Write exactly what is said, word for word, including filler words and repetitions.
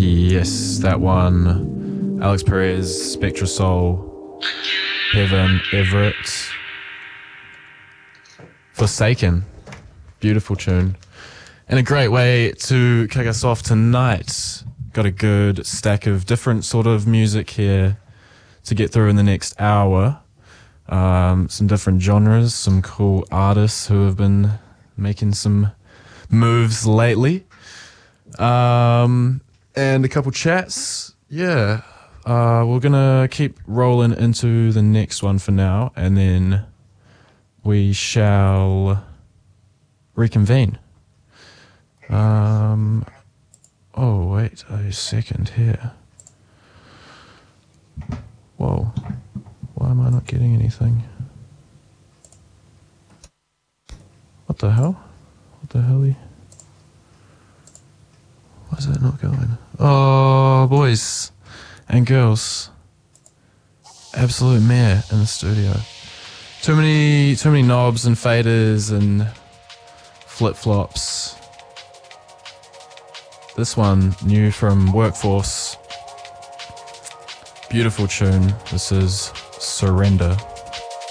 Yes, that one. Alex Perez, Spectra Soul, Heaven, Everett. Forsaken. Beautiful tune. And a great way to kick us off tonight. Got a good stack of different sort of music here to get through in the next hour. Um, some different genres, some cool artists who have been making some moves lately. Um, and a couple chats. Yeah. Uh, we're gonna keep rolling into the next one for now, and then we shall reconvene. Um, oh, wait a second here. Whoa. Why am I not getting anything? What the hell? What the hell? Why is that not going? Oh, boys and girls. Absolute mare in the studio. Too many, too many knobs and faders and flip-flops. This one, new from Workforce. Beautiful tune. This is Surrender.